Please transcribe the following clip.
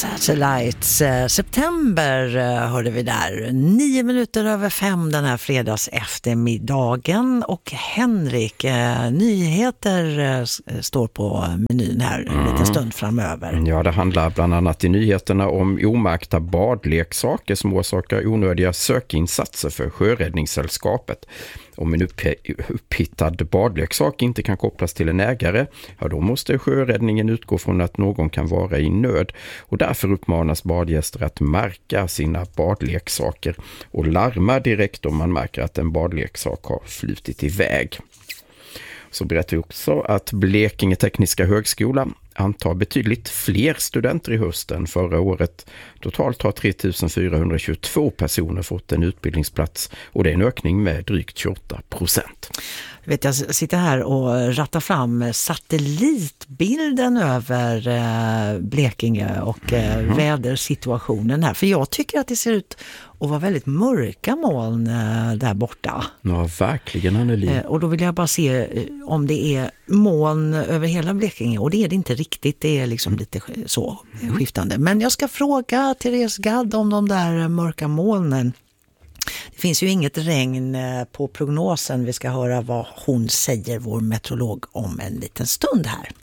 Satellites. September hörde vi där. 9 minuter över 5 den här fredags eftermiddagen. Och Henrik, nyheter står på menyn här en liten stund framöver. Ja, det handlar bland annat i nyheterna om omärkta badleksaker som orsakar onödiga sökinsatser för Sjöräddningssällskapet. Om en upphittad badleksak inte kan kopplas till en ägare, ja då måste sjöräddningen utgå från att någon kan vara i nöd. Och därför uppmanas badgäster att märka sina badleksaker och larma direkt om man märker att en badleksak har flutit iväg. Så berättar vi också att Blekinge Tekniska Högskola antar betydligt fler studenter i hösten förra året. Totalt har 3422 personer fått en utbildningsplats och det är en ökning med drygt 28%. Jag sitter här och rattar fram satellitbilden över Blekinge och vädersituationen här. För jag tycker att det ser ut att vara väldigt mörka moln där borta. Ja, verkligen, Anneli. Och då vill jag bara se om det är moln över hela Blekinge. Och det är det inte riktigt, det är liksom lite så skiftande. Men jag ska fråga Therese Gadd om de där mörka molnen. Det finns ju inget regn på prognosen. Vi ska höra vad hon säger, vår meteorolog, om en liten stund här.